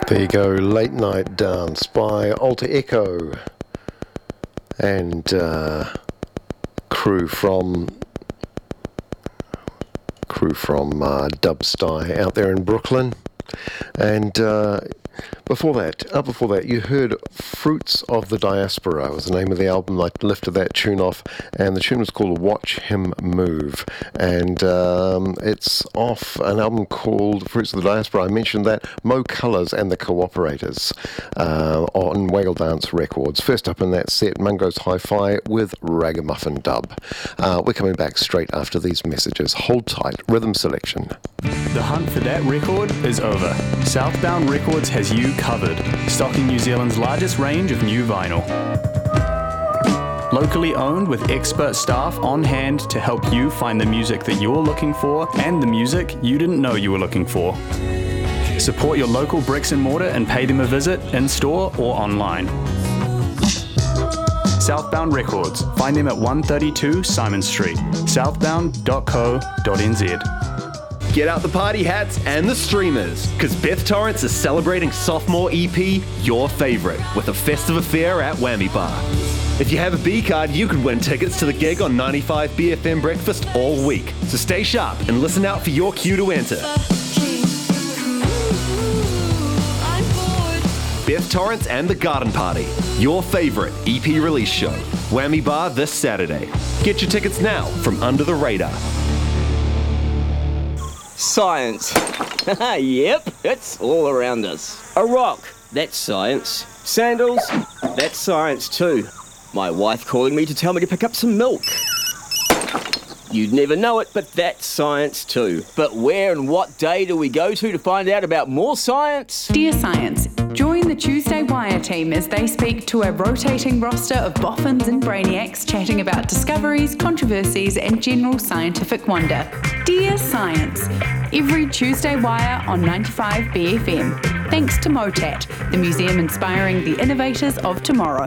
There you go, Late Night Dance by Alter Echo and crew from Dubsty out there in Brooklyn. And before that, you heard Fruits of the Diaspora was the name of the album. I lifted that tune off, and the tune was called Watch Him Move. And it's off an album called Fruits of the Diaspora. I mentioned that, Mo Colours and the Cooperators on Waggle Dance Records. First up in that set, Mungo's Hi-Fi with Ragamuffin Dub. We're coming back straight after these messages. Hold tight, Rhythm Selection. The hunt for that record is over. Southbound Records has you covered, stocking New Zealand's largest range of new vinyl. Locally owned with expert staff on hand to help you find the music that you're looking for and the music you didn't know you were looking for. Support your local bricks and mortar and pay them a visit in-store or online. Southbound Records. Find them at 132 Simon Street, southbound.co.nz. Get out the party hats and the streamers, because Beth Torrance is celebrating sophomore EP, Your Favourite, with a festive affair at Whammy Bar. If you have a B card, you could win tickets to the gig on 95 BFM Breakfast all week. So stay sharp and listen out for your cue to enter. Beth Torrance and the Garden Party, Your Favourite EP release show. Whammy Bar this Saturday. Get your tickets now from Under the Radar. Science. Yep, it's all around us. A rock, that's science. Sandals, that's science too. My wife calling me to tell me to pick up some milk. You'd never know it, but that's science too. But where and what day do we go to find out about more science? Dear Science, join the Tuesday Wire team as they speak to a rotating roster of boffins and brainiacs chatting about discoveries, controversies and general scientific wonder. Dear Science, every Tuesday Wire on 95 BFM. Thanks to MOTAT, the museum inspiring the innovators of tomorrow.